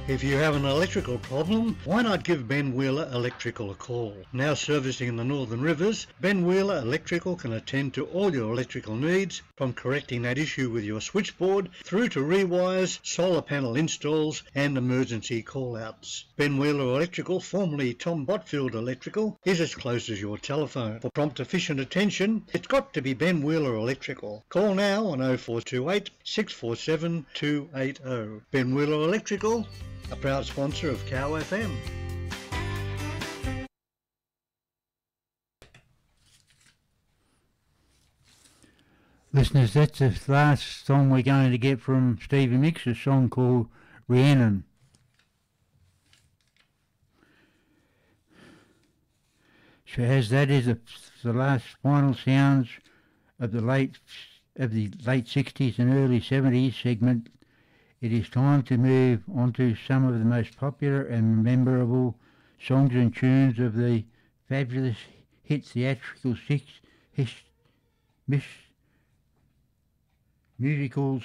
If you have an electrical problem, why not give Ben Wheeler Electrical a call? Now servicing in the Northern Rivers, Ben Wheeler Electrical can attend to all your electrical needs, from correcting that issue with your switchboard through to rewires, solar panel installs and emergency call-outs. Ben Wheeler Electrical, formerly Tom Botfield Electrical, is as close as your telephone. For prompt efficient attention, it's got to be Ben Wheeler Electrical. Call now on 0428 647 280. Ben Wheeler Electrical, a proud sponsor of Cow FM. Listeners, that's the last song we're going to get from Stevie Nicks, a song called Rhiannon. So as that is the last final sounds of the late 60s and early 70s segment, it is time to move on to some of the most popular and memorable songs and tunes of the fabulous hit theatrical musicals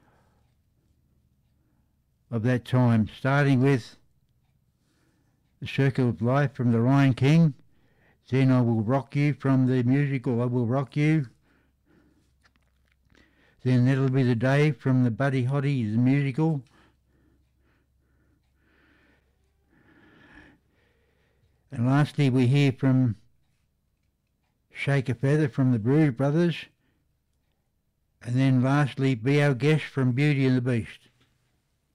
of that time, starting with The Circle of Life from The Lion King, then I Will Rock You from the musical I Will Rock You, then That'll Be the Day from the Buddy Holly the musical, and lastly we hear from Shake a Feather from the Blues Brothers, and then lastly Be Our Guest from Beauty and the Beast.